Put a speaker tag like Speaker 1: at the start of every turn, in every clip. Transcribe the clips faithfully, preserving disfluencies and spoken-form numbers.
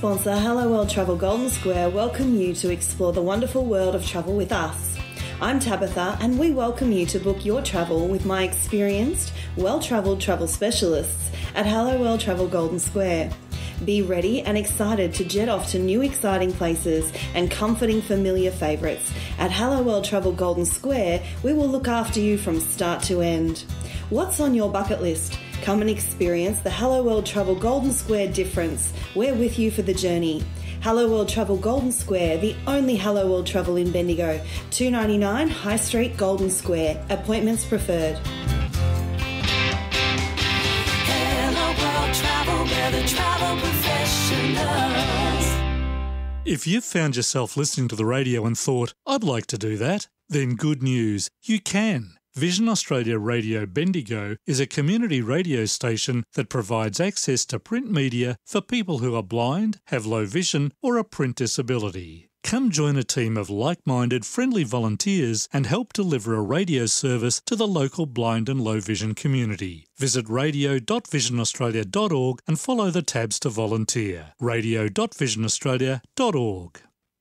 Speaker 1: sponsor, Hello World Travel Golden Square, welcome you to explore the wonderful world of travel with us. I'm Tabitha, and we welcome you to book your travel with my experienced, well-travelled travel specialists at Hello World Travel Golden Square. Be ready and excited to jet off to new exciting places and comforting familiar favourites. At Hello World Travel Golden Square, we will look after you from start to end. What's on your bucket list? Come and experience the Hello World Travel Golden Square difference. We're with you for the journey. Hello World Travel Golden Square, the only Hello World Travel in Bendigo. two ninety-nine High Street, Golden Square. Appointments preferred.
Speaker 2: Hello World Travel, we're the travel professionals.
Speaker 3: If you've found yourself listening to the radio and thought, I'd like to do that, then good news, you can. Vision Australia Radio Bendigo is a community radio station that provides access to print media for people who are blind, have low vision or a print disability. Come join a team of like-minded, friendly volunteers and help deliver a radio service to the local blind and low vision community. Visit radio dot vision australia dot org and follow the tabs to volunteer. radio dot vision australia dot org.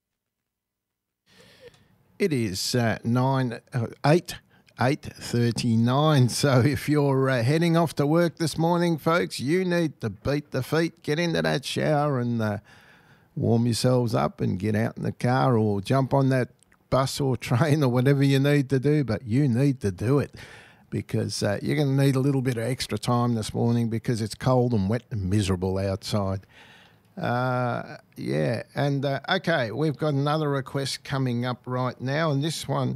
Speaker 4: It is uh, nine, uh, eight. eight thirty-nine. So if you're uh, heading off to work this morning, folks, you need to beat the feet, get into that shower and uh, warm yourselves up and get out in the car or jump on that bus or train or whatever you need to do, but you need to do it because uh, you're going to need a little bit of extra time this morning because it's cold and wet and miserable outside. Uh, yeah, and uh, okay, we've got another request coming up right now, and this one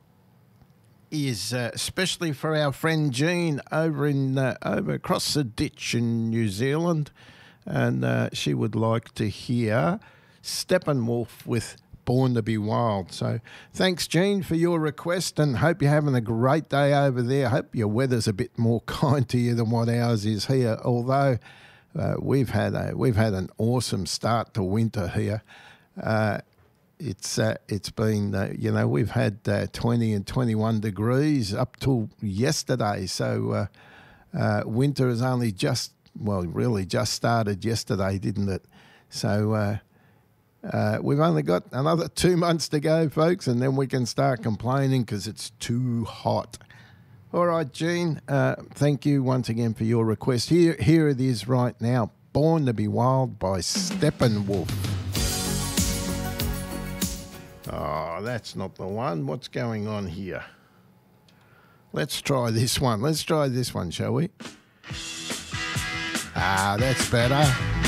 Speaker 4: is uh, especially for our friend Jean over in uh, over across the ditch in New Zealand, and uh, she would like to hear Steppenwolf with Born to Be Wild. So thanks, Jean, for your request, and hope you're having a great day over there. Hope your weather's a bit more kind to you than what ours is here, although uh, we've had a we've had an awesome start to winter here. Uh, It's uh, it's been, uh, you know, we've had uh, twenty and twenty-one degrees up till yesterday. So uh, uh, winter has only just, well, really just started yesterday, didn't it? So uh, uh, we've only got another two months to go, folks, and then we can start complaining because it's too hot. All right, Jean, uh, thank you once again for your request. Here, here it is right now, Born to Be Wild by Steppenwolf. Oh, that's not the one. What's going on here? Let's try this one. Let's try this one, shall we? Ah, that's better.